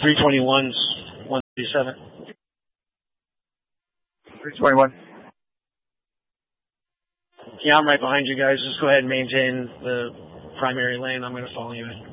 321's 137. 321. Yeah, I'm right behind you guys. Just go ahead and maintain the primary lane. I'm going to follow you in.